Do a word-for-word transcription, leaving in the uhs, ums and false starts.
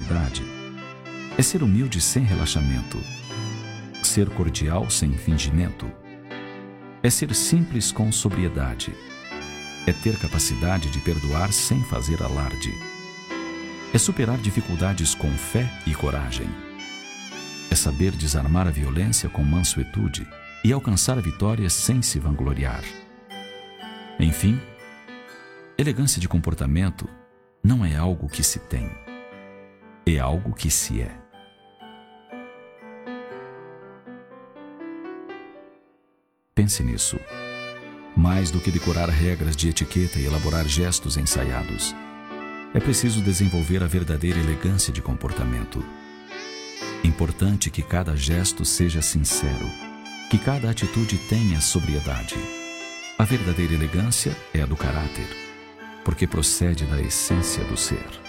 sobriedade é ser humilde sem relaxamento, ser cordial sem fingimento, é ser simples com sobriedade, é ter capacidade de perdoar sem fazer alarde, é superar dificuldades com fé e coragem, é saber desarmar a violência com mansuetude e alcançar a vitória sem se vangloriar. Enfim, elegância de comportamento não é algo que se tem, é algo que se é. Pense nisso. Mais do que decorar regras de etiqueta e elaborar gestos ensaiados, é preciso desenvolver a verdadeira elegância de comportamento. Importante que cada gesto seja sincero, que cada atitude tenha sobriedade. A verdadeira elegância é a do caráter, porque procede da essência do ser.